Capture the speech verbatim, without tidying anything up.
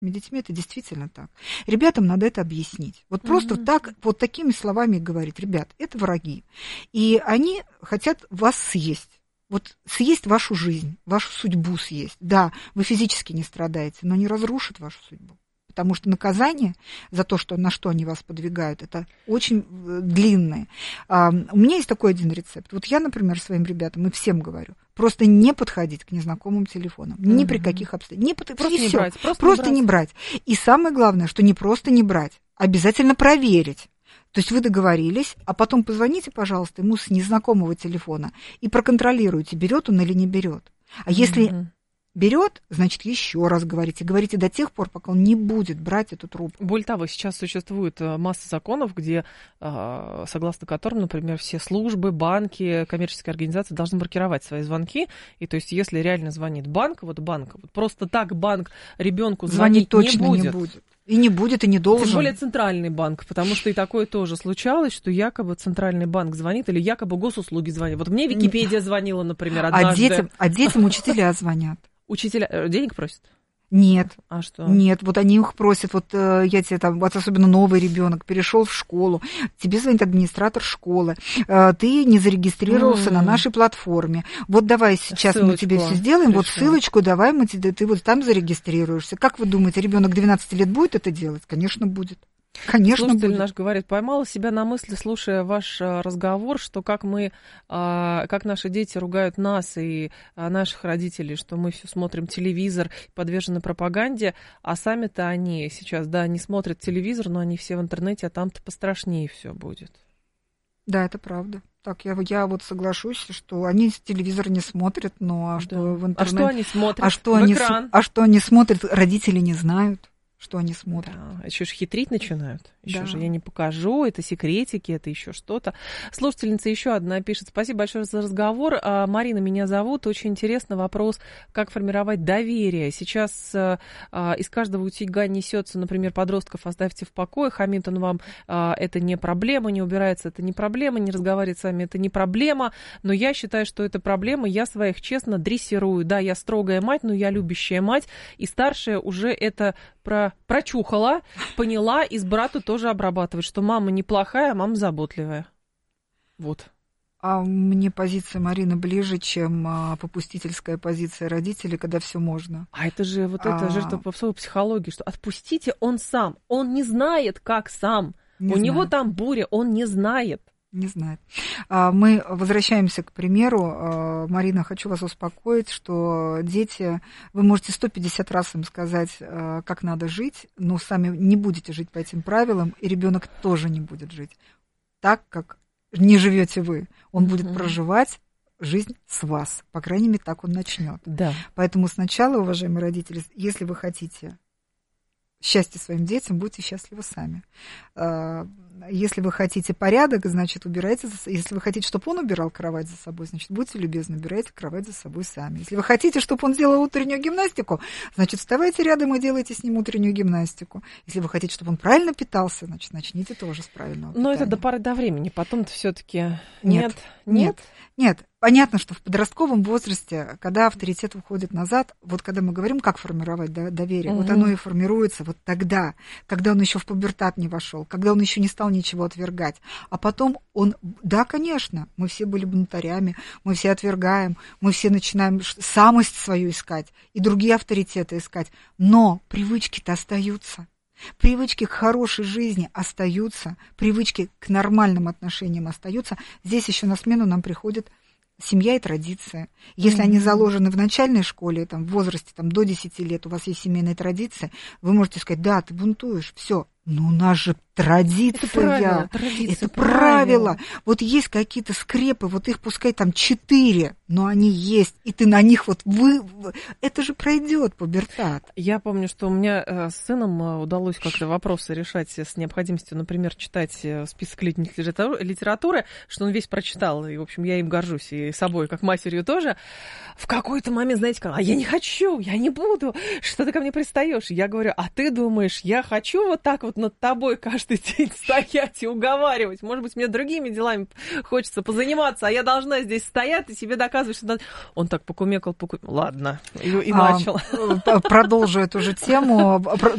детьми это действительно так. Ребятам надо это объяснить. Вот просто mm-hmm. так, вот такими словами говорить: ребят, это враги. И они хотят вас съесть. Вот съесть вашу жизнь, вашу судьбу съесть. Да, вы физически не страдаете, но не разрушат вашу судьбу. Потому что наказание за то, что, на что они вас подвигают, это очень длинное. А, у меня есть такой один рецепт. Вот я, например, своим ребятам и всем говорю: просто не подходить к незнакомым телефонам. Угу. Ни при каких обстоятельствах. Не под... Просто, не брать, просто, просто не, брать. не брать. И самое главное, что не просто не брать, обязательно проверить. То есть вы договорились, а потом позвоните, пожалуйста, ему с незнакомого телефона и проконтролируйте, берет он или не берет. А если... Угу. берет, значит, еще раз говорите. Говорите до тех пор, пока он не будет брать эту трубку. Более того, сейчас существует масса законов, где, согласно которым, например, все службы, банки, коммерческие организации должны маркировать свои звонки. И то есть, если реально звонит банк, вот банк, вот просто так банк ребенку звонить, звонить точно не будет. не будет. И не будет, и не должен. Тем более центральный банк, потому что и такое тоже случалось, что якобы центральный банк звонит, или якобы госуслуги звонят. Вот мне Википедия звонила, например, однажды. А детям, а детям учителя звонят. Учителя денег просят? Нет. А что? Нет, вот они их просят, вот э, я тебе там, вот особенно новый ребенок перешел в школу, тебе звонит администратор школы, э, ты не зарегистрировался mm. на нашей платформе. Вот давай сейчас ссылочку мы тебе все сделаем, пришло. Вот ссылочку давай, мы тебе, ты вот там зарегистрируешься. Как вы думаете, ребенок двенадцати лет будет это делать? Конечно, будет. Конечно, слушатель будет. наш говорит: поймала себя на мысли, слушая ваш разговор, что как мы, как наши дети ругают нас и наших родителей, что мы все смотрим телевизор, подвержены пропаганде, а сами-то они сейчас, да, не смотрят телевизор, но они все в интернете, а там-то пострашнее все будет. Да, это правда. Так, я, я вот соглашусь, что они телевизор не смотрят, но а что да. в интернете... А что они смотрят? А что в они, экран? А что они смотрят, родители не знают. Что они смотрят. Да, еще же хитрить начинают. Еще да. же я не покажу, это секретики, это еще что-то. Слушательница еще одна пишет: спасибо большое за разговор. А, Марина меня зовут. Очень интересный вопрос, как формировать доверие. Сейчас а, из каждого утюга несется, например, подростков оставьте в покое, хамит он вам, а, это не проблема, не убирается, это не проблема, не разговаривает с вами, это не проблема. Но я считаю, что это проблема. Я своих честно дрессирую. Да, я строгая мать, но я любящая мать. И старшая уже это про, прочухала, поняла, и с брата тоже обрабатывать, что мама неплохая, а мама заботливая. Вот. А мне позиция Марины ближе, чем а, попустительская позиция родителей, когда все можно. А это же вот это а... же что попсовой психологии, что отпустите, он сам, он не знает, как сам. Не У знает. Него там буря, он не знает. Не знает. Мы возвращаемся к примеру. Марина, хочу вас успокоить, что дети, вы можете сто пятьдесят раз им сказать, как надо жить, но сами не будете жить по этим правилам, и ребенок тоже не будет жить так, как не живете вы. Он mm-hmm. будет проживать жизнь с вас. По крайней мере, так он начнет. Да. Поэтому сначала, уважаемые родители, если вы хотите счастья своим детям, будьте счастливы сами. Если вы хотите порядок, значит, убирайте. Если вы хотите, чтобы он убирал кровать за собой, значит, будьте любезны, убирайте кровать за собой сами. Если вы хотите, чтобы он делал утреннюю гимнастику, значит, вставайте рядом и делайте с ним утреннюю гимнастику. Если вы хотите, чтобы он правильно питался, значит, начните тоже с правильного питания. Но это до поры до времени. Потом-то все-таки нет, нет, нет, нет. Понятно, что в подростковом возрасте, когда авторитет уходит назад, вот когда мы говорим, как формировать доверие, угу. вот оно и формируется вот тогда, когда он еще в пубертат не вошел, когда он еще не стал ничего отвергать. А потом он, да, конечно, мы все были бунтарями, мы все отвергаем, мы все начинаем самость свою искать и другие авторитеты искать, но привычки-то остаются. Привычки к хорошей жизни остаются, привычки к нормальным отношениям остаются. Здесь еще на смену нам приходит семья и традиция. Если mm-hmm. они заложены в начальной школе, там, в возрасте там, до десяти лет, у вас есть семейная традиция, вы можете сказать, да, ты бунтуешь, все. Но у нас же традиция. Это правило. Традиция, это правило. Вот есть какие-то скрепы, вот их пускай там четыре, но они есть, и ты на них вот вы... Это же пройдет пубертат. Я помню, что у меня с сыном удалось как-то вопросы решать с необходимостью, например, читать список летних литературы, что он весь прочитал, и, в общем, я им горжусь, и собой, как матерью тоже. В какой-то момент, знаете, сказал, а я не хочу, я не буду, что ты ко мне пристаешь? Я говорю, а ты думаешь, я хочу вот так вот вот над тобой каждый день стоять и уговаривать? Может быть, мне другими делами хочется позаниматься, а я должна здесь стоять и себе доказывать, что... Он так покумекал, покумекал. Ладно, и, и а, начал. Продолжу эту же тему.